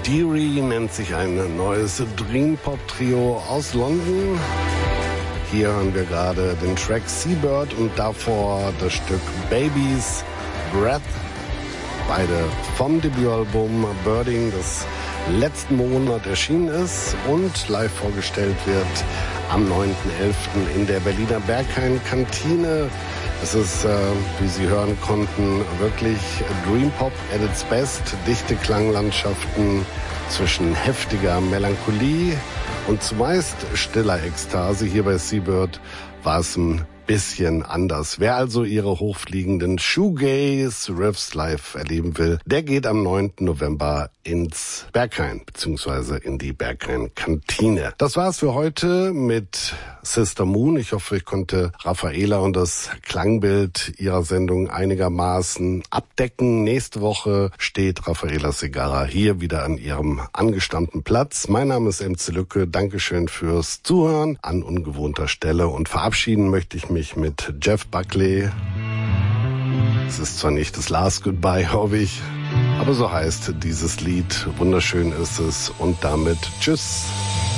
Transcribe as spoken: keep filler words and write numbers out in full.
Deary nennt sich ein neues Dream-Pop-Trio aus London. Hier hören wir gerade den Track Seabird und davor das Stück Baby's Breath. Beide vom Debütalbum Birding, das letzten Monat erschienen ist und live vorgestellt wird am neunten elften in der Berliner Berghain-Kantine. Es ist, äh, wie Sie hören konnten, wirklich Dream Pop at its best. Dichte Klanglandschaften zwischen heftiger Melancholie und zumeist stiller Ekstase. Hier bei Seabird war es ein bisschen anders. Wer also ihre hochfliegenden Shoegaze-Riffs live erleben will, der geht am neunten November ins Berghain, beziehungsweise in die Berghain-Kantine. Das war's für heute mit Sister Moon. Ich hoffe, ich konnte Raffaela und das Klangbild ihrer Sendung einigermaßen abdecken. Nächste Woche steht Raffaela Segarra hier wieder an ihrem angestammten Platz. Mein Name ist M C Lücke. Dankeschön fürs Zuhören an ungewohnter Stelle und verabschieden möchte ich mich mit Jeff Buckley. Es ist zwar nicht das Last Goodbye, hoffe ich, aber so heißt dieses Lied. Wunderschön ist es und damit tschüss.